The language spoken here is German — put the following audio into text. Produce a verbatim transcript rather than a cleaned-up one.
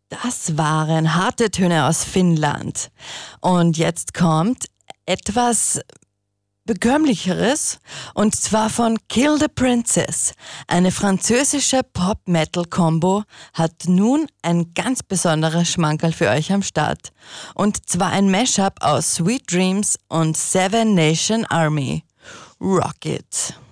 Das waren harte Töne aus Finnland. Und jetzt kommt etwas bekömmlicheres, und zwar von Kill the Princess. Eine französische Pop-Metal-Kombo hat nun ein ganz besonderes Schmankerl für euch am Start. Und zwar ein Mashup aus Sweet Dreams und Seven Nation Army. Rock it!